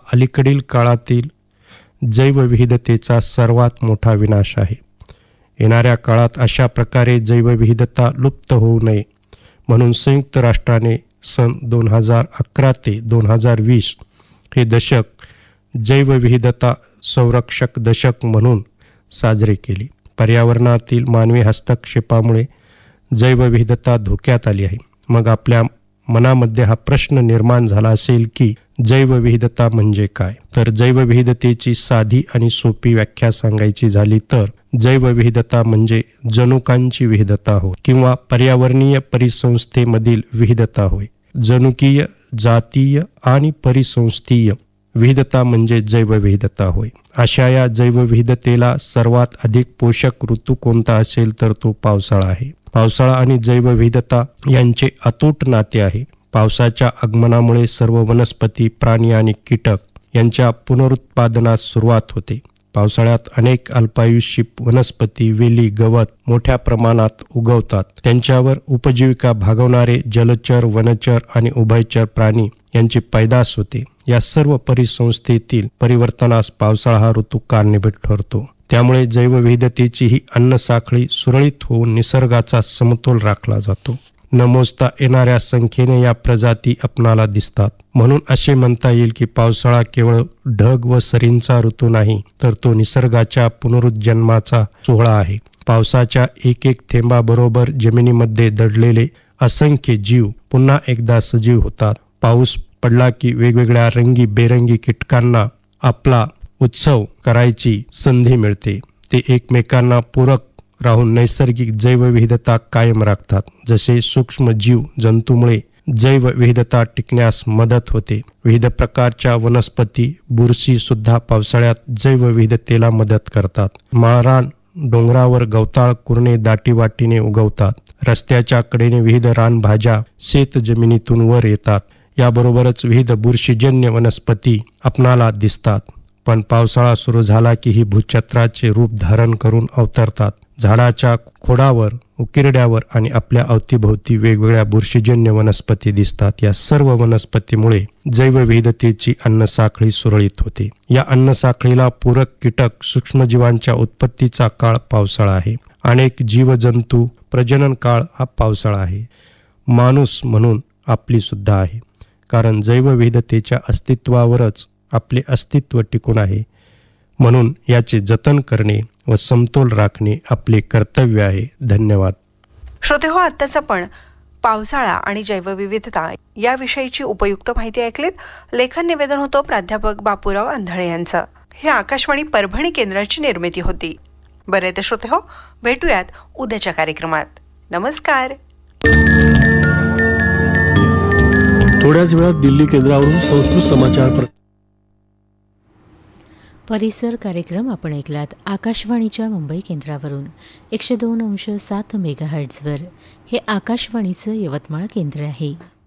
अलीकडील काळातील जैवविविधतेचा सर्वात मोठा विनाश आहे. येणाऱ्या काळात अशा प्रकारे जैवविविधता लुप्त होऊ नये म्हणून संयुक्त राष्ट्राने सन 2011 ते 2020 हे दशक जैवविविधता संरक्षक दशक म्हणून साजरे केले. पर्यावरणातील मानवी हस्तक्षेपामुळे जैवविविधता धोक्यात आली आहे. मग आपल्या मनामध्ये हा प्रश्न निर्माण झाला असेल की जैवविविधता म्हणजे काय? तर जैवविविधतेची साधी आणि सोपी व्याख्या सांगायची झाली तर जैवविविधता म्हणजे जनुकांची विविधता होय किंवा पर्यावरणीय परिसंस्थेमधील विविधता होय. जनुकीय, जातीय आणि परिसंस्थीय विविधता म्हणजे जैवविविधता होय. अशा या जैवविविधतेला सर्वात अधिक पोषक ऋतू कोणता असेल तर तो पावसाळा आहे. पावसाळा आणि जैवविविधता यांचे अतूट नाते आहे. पावसाच्या आगमनामुळे सर्व वनस्पती, प्राणी आणि कीटक यांच्या पुनरुत्पादनास सुरुवात होते. पावसाळ्यात अनेक अल्पायुषी वनस्पती, वेली, गवत मोठ्या प्रमाणात उगवतात. त्यांच्यावर उपजीविका भागवणारे जलचर, वनचर आणि उभयचर प्राणी यांची पैदास होते. या सर्व परिसंस्थेतील परिवर्तनास पावसाळा हा ऋतू कारणीभूत ठरतो. त्यामुळे जैवविविधतेची ही अन्नसाखळी सुरळीत होऊन निसर्गाचा समतोल राखला जातो. न मोजता येणाऱ्या संख्येने या प्रजाती आपणाला दिसतात. म्हणून असे म्हणता येईल की पावसाळा केवळ ढग व सरींचा ऋतू नाही, तर तो निसर्गाच्या पुनरुज्जन्माचा सोहळा आहे. पावसाच्या एक एक थेंबाबरोबर जमिनीमध्ये दडलेले असंख्य जीव पुन्हा एकदा सजीव होतात. पाऊस पडला की वेगवेगळ्या रंगी बेरंगी कीटकांना आपला उत्सव करायची संधी मिळते. ते एकमेकांना पूरक राहून नैसर्गिक जैवविविधता कायम राखतात. जसे सूक्ष्म जीव जंतूमुळे जैवविविधता टिकण्यास मदत होते. विविध प्रकारच्या वनस्पती, बुरशी सुद्धा पावसाळ्यात जैवविविधतेला मदत करतात. माळरान डोंगरावर गवताळ कुरणे दाटीवाटीने उगवतात. रस्त्याच्या कडेने विविध रानभाज्या शेत जमिनीतून वर येतात. याबरोबरच विविध बुरशीजन्य वनस्पती आपणाला दिसतात. पण पावसाळा सुरू झाला की ही भूछत्राचे रूप धारण करून अवतरतात. झाडाच्या खोडावर, उकिरड्यावर आणि आपल्या अवतीभोवती वेगवेगळ्या बुरशीजन्य वनस्पती दिसतात. या सर्व वनस्पतीमुळे जैवविविधतेची अन्नसाखळी सुरळीत होते. या अन्नसाखळीला पूरक कीटक, सूक्ष्मजीवांच्या उत्पत्तीचा काळ पावसाळा आहे. अनेक जीवजंतू प्रजनन काळ हा पावसाळा आहे. माणूस म्हणून आपली सुद्धा आहे, कारण जैवविविधतेच्या अस्तित्वावरच आपले अस्तित्व टिकून आहे. म्हणून याचे जतन करणे व समतोल राखणे आपले कर्तव्य आहे. धन्यवाद. श्रोतेहो, आत्ताच आपण पावसाळा आणि जैवविविधता याविषयीची उपयुक्त माहिती ऐकलीत. लेखन निवेदन होतं प्राध्यापक बापूराव आंधळे यांचं. हे आकाशवाणी परभणी केंद्राची निर्मिती होती. बरे तर श्रोतेहो, भेटूयात उद्याच्या कार्यक्रमात. नमस्कार. थोड्याच वेळात दिल्ली केंद्रावरून संस्कृत समाचार परिसर कार्यक्रम आपण ऐकलात आकाशवाणीच्या मुंबई केंद्रावरून 102.7 मेगाहर्ट्झवर. हे आकाशवाणीचं यवतमाळ केंद्र आहे.